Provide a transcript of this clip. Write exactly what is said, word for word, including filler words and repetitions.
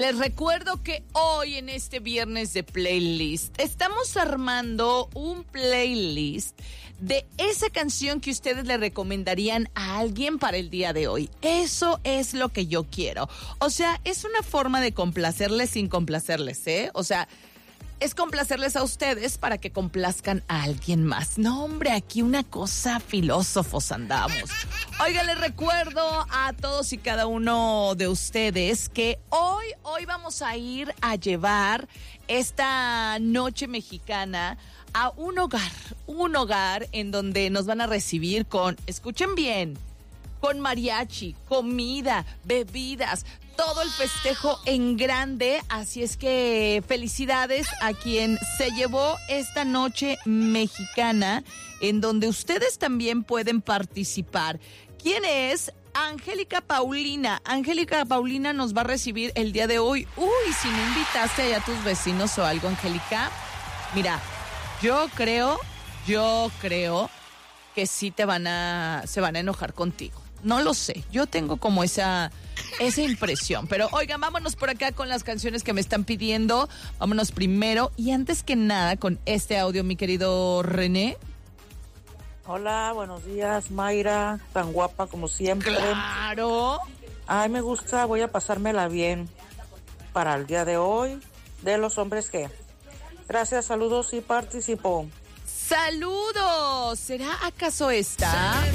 Les recuerdo que hoy en este viernes de playlist estamos armando un playlist de esa canción que ustedes le recomendarían a alguien para el día de hoy. Eso es lo que yo quiero. O sea, es una forma de complacerles sin complacerles, ¿eh? O sea, es complacerles a ustedes para que complazcan a alguien más. No, hombre, aquí una cosa filósofos andamos. Oiga, les recuerdo a todos y cada uno de ustedes que hoy, hoy vamos a ir a llevar esta noche mexicana a un hogar, un hogar en donde nos van a recibir con, escuchen bien, con mariachi, comida, bebidas, todo el festejo en grande. Así es que felicidades a quien se llevó esta noche mexicana, en donde ustedes también pueden participar. ¿Quién es? Angélica Paulina. Angélica Paulina nos va a recibir el día de hoy. Uy, si no invitaste allá a tus vecinos o algo, Angélica. Mira, yo creo, yo creo que sí te van a, se van a enojar contigo. No lo sé, yo tengo como esa, esa impresión. Pero oigan, vámonos por acá con las canciones que me están pidiendo. Vámonos primero y antes que nada con este audio, mi querido René. Hola, buenos días, Mayra, tan guapa como siempre. ¡Claro! Ay, me gusta, voy a pasármela bien para el día de hoy. De los hombres que. Gracias, saludos y participo. ¡Saludos! ¿Será acaso esta?